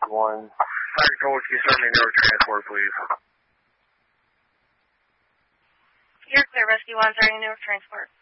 1. Fire Control, can you start me Newark Transport, please? You're clear, Rescue 1, starting Newark Transport.